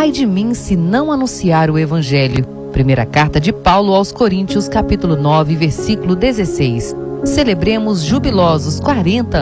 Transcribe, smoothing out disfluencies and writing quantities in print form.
Ai de mim se não anunciar o Evangelho. Primeira carta de Paulo aos Coríntios, capítulo 9, versículo 16. Celebremos jubilosos 40